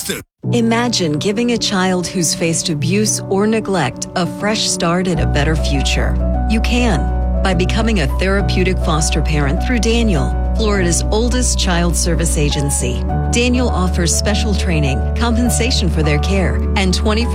faster. Imagine giving a child who's faced abuse or neglect a fresh start at a better future. You can by becoming a therapeutic foster parent through Daniel, Florida's oldest child service agency. Daniel offers special training, compensation for their care, and 24